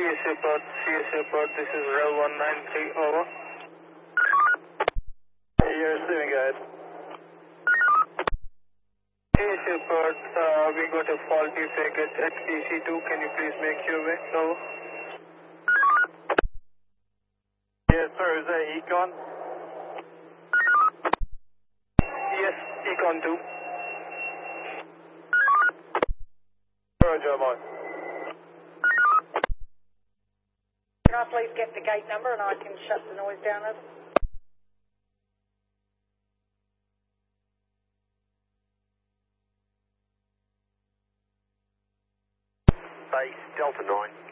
CS Airport, this is Rev 193, over. You're receiving, guys. CS Airport, we got a faulty packet at AC2, can you please make your way? Over. Yes, sir, is that Econ? Yes, Econ 2. Roger, Mike. Can I please get the gate number and I can shut the noise down? Base Delta 9.